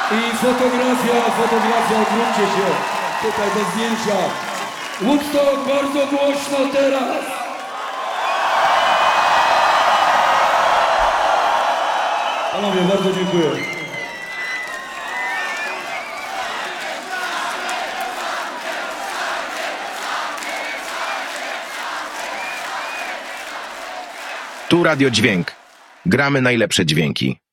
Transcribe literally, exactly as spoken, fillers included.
I fotografia, fotografia, odwróćcie się. Tutaj do zdjęcia. Woodstock, bardzo głośno teraz. Panowie, bardzo dziękuję. Tu Radio Dźwięk. Gramy najlepsze dźwięki.